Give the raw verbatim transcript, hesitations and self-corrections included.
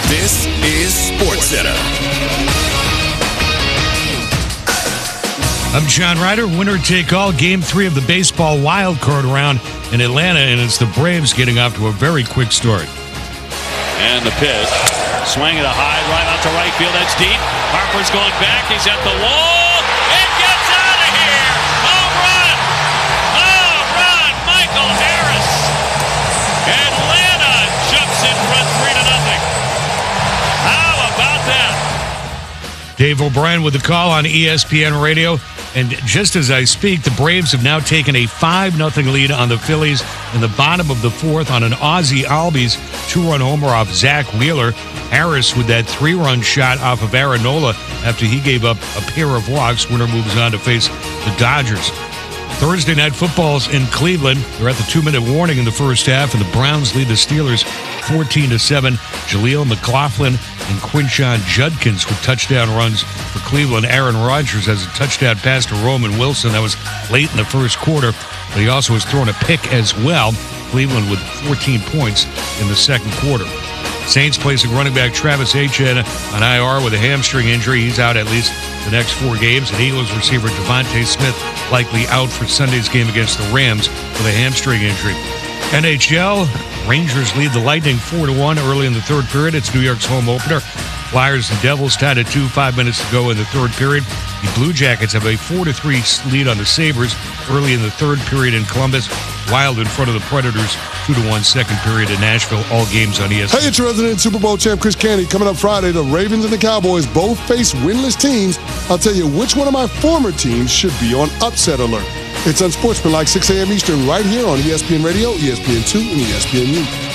This is SportsCenter. I'm John Ryder. Winner take all, game three of the baseball wild card round in Atlanta, and it's the Braves getting off to a very quick start. And the pitch. Swing at a high, right out to right field. That's deep. Harper's going back. He's at the wall. It gets out of here. Home run. Home run. Michael Harris. Atlanta jumps in front three to nothing. How about that? Dave O'Brien with the call on E S P N Radio. And just as I speak, the Braves have now taken a five nothing lead on the Phillies in the bottom of the fourth on an Ozzie Albies two-run homer off Zach Wheeler. Harris with that three-run shot off of Aaron Nola after he gave up a pair of walks. Winner moves on to face the Dodgers. Thursday night football's in Cleveland. They're at the two-minute warning in the first half, and the Browns lead the Steelers fourteen to seven. Jaleel McLaughlin and Quinshon Judkins with touchdown runs for Cleveland. Aaron Rodgers has a touchdown pass to Roman Wilson. That was late in the first quarter, but he also has thrown a pick as well. Cleveland with fourteen points in the second quarter. Saints placing running back Travis Etienne on I R with a hamstring injury. He's out at least the next four games. And Eagles receiver Devontae Smith likely out for Sunday's game against the Rams with a hamstring injury. N H L, Rangers lead the Lightning four to one early in the third period. It's New York's home opener. Flyers and Devils tied at two, five minutes to go in the third period. The Blue Jackets have a four to three lead on the Sabres early in the third period in Columbus. Wild in front of the Predators, two to one second period in Nashville. All games on E S P N. Hey, it's your resident Super Bowl champ Chris Candy. Coming up Friday, the Ravens and the Cowboys both face winless teams. I'll tell you which one of my former teams should be on upset alert. It's Unsportsmanlike, six a.m. Eastern, right here on E S P N Radio, E S P N two, and E S P N U.